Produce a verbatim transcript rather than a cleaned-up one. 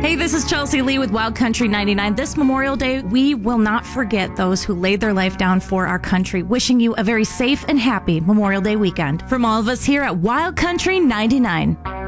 Hey, this is Chelsea Lee with Wild Country ninety-nine. This Memorial Day, we will not forget those who laid their life down for our country. Wishing you a very safe and happy Memorial Day weekend. From all of us here at Wild Country ninety-nine.